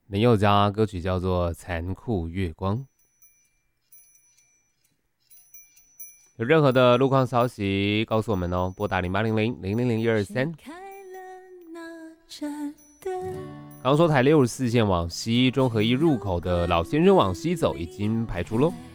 林宥嘉歌曲叫做《残酷月光》。有任何的路况消息告诉我们哦，拨打0800-000-123。刚说台64线往西中和一入口的老先生往西走已经排除咯。